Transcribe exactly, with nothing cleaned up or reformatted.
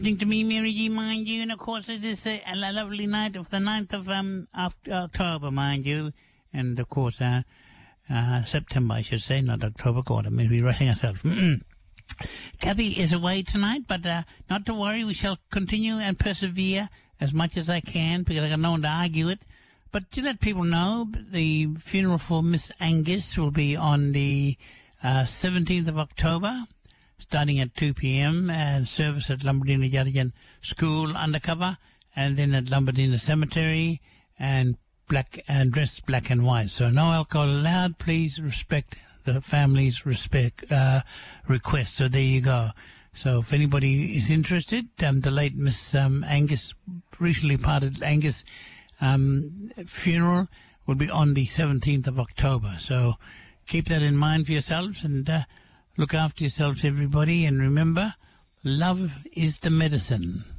Listening to me, Mary G, mind you, and of course it is a, a lovely night of the ninth of um of October, mind you, and of course uh, uh September, I should say, not October. God, I mean we're rushing ourselves. Kathy is away tonight, but uh, not to worry, we shall continue and persevere as much as I can because I got no one to argue it. But to let people know, the funeral for Miss Angus will be on the uh, seventeenth of October. Starting at two p.m. and service at Lombardina Yadigan School undercover, and then at Lombardina Cemetery, and black and dressed black and white. So no alcohol allowed. Please respect the family's respect uh, request. So there you go. So if anybody is interested, um, the late Miss um, Angus, recently parted Angus um, funeral will be on the seventeenth of October. So keep that in mind for yourselves and. Uh, Look after yourselves, everybody, and remember, love is the medicine.